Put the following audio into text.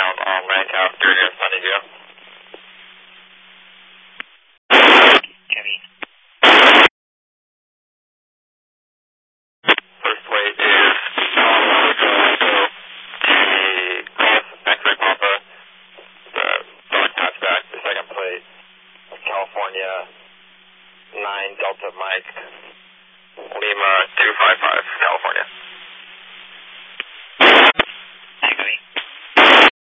inbound on Lancaster near Sunnyview. Kenny. First plate is Colorado to the Golf X-ray Papa, the dog patchback. The second plate, California 9 Delta Mike, Lima 255, California.